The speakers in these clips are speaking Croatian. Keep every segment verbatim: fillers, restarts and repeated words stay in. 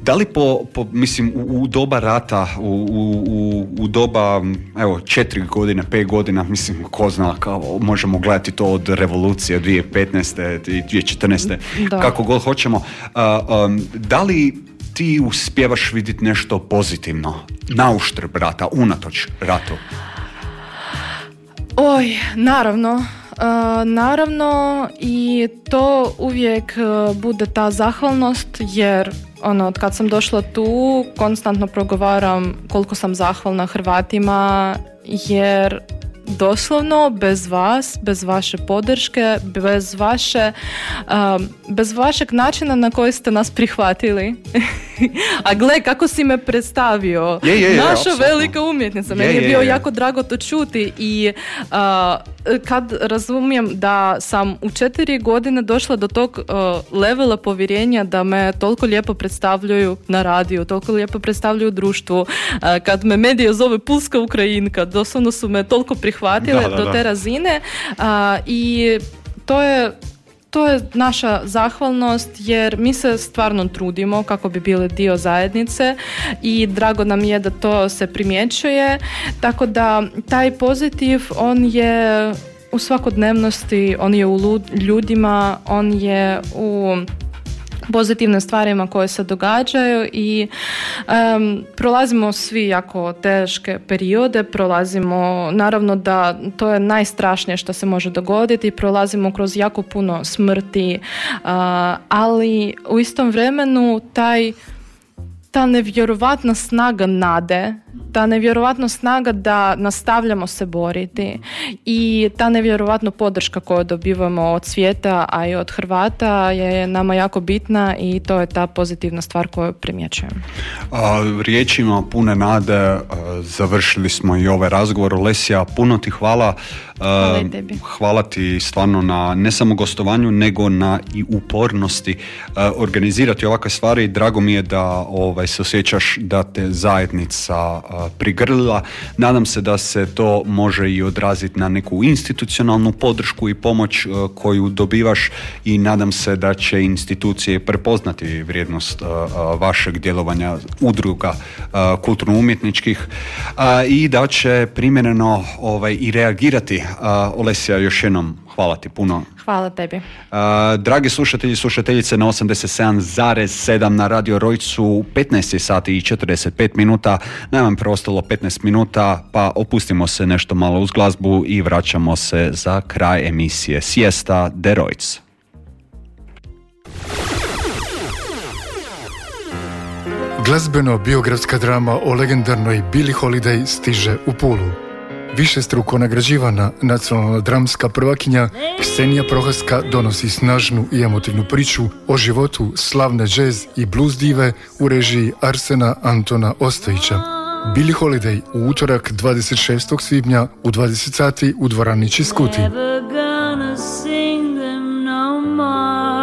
Da li po, po mislim, u, u doba rata, u, u, u doba, evo, četiri godine, pet godina, mislim, ko zna, kao, možemo gledati to od revolucije dvije tisuće petnaeste i dvije tisuće četrnaeste, da. Kako god hoćemo. Uh, um, da li ti uspijevaš vidjeti nešto pozitivno na uštrb rata, unatoč ratu? Oj, naravno. Uh, naravno i to uvijek uh, bude ta zahvalnost, jer ono, od kad sam došla tu konstantno progovaram koliko sam zahvalna Hrvatima, jer doslovno bez vas, bez vaše podrške, bez vaše um, bez vašeg načina na koji ste nas prihvatili. A gle, kako si me predstavio. Je, je, je, naša apsolutno. Velika umjetnica. Meni je, je bio je. jako drago to čuti i uh, kad razumijem da sam u četiri godine došla do tog uh, levela povjerenja da me toliko lijepo predstavljaju na radiju, toliko lijepo predstavljaju u društvu, uh, kad me medija zove Pulska Ukrajinka, doslovno su me toliko prihvatile da, da, do te da. razine uh, i to je To je naša zahvalnost, jer mi se stvarno trudimo kako bi bili dio zajednice i drago nam je da to se primjećuje, tako da taj pozitiv, on je u svakodnevnosti, on je u ljudima, on je u pozitivnim stvarima koje se događaju i um, prolazimo svi jako teške periode, prolazimo, naravno da to je najstrašnije što se može dogoditi, prolazimo kroz jako puno smrti, uh, ali u istom vremenu taj ta nevjerovatna snaga nade, ta nevjerovatna snaga da nastavljamo se boriti i ta nevjerovatna podrška koju dobivamo od svijeta, a i od Hrvata je nama jako bitna i to je ta pozitivna stvar koju primjećujem. A, riječima pune nade a, završili smo i ovaj razgovor. Olesja, puno ti hvala. Hvala i tebi. Hvala ti stvarno na ne samo gostovanju, nego na i upornosti a, organizirati ovakve stvari. Drago mi je da ovaj, se osjećaš da te zajednica a, prigrlila. Nadam se da se to može i odraziti na neku institucionalnu podršku i pomoć a, koju dobivaš i nadam se da će institucije prepoznati vrijednost a, a, vašeg djelovanja udruga a, kulturno-umjetničkih a, i da će primjereno ovaj, i reagirati. A, Olesja, još jednom hvala ti puno. Hvala tebi. Uh, dragi slušatelji i slušateljice na osamdeset sedam zarez sedam na Radio Rojcu, petnaest sati i četrdeset pet minuta, nam je preostalo petnaest minuta, pa opustimo se nešto malo uz glazbu i vraćamo se za kraj emisije Siesta de Rojc. Glazbeno-biografska drama o legendarnoj Billie Holiday stiže u Pulu. Višestruko nagrađivana nacionalna dramska prvakinja Ksenija Prohaska donosi snažnu i emotivnu priču o životu slavne jazz i blues dive u režiji Arsena Antona Ostojića. Billie Holiday u utorak dvadeset šestog svibnja u dvadeset sati u dvorani Čiskuti.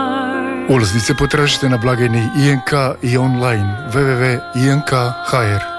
Ulaznice potražite na blagajni I N K i online w w w tačka i n k tačka h r.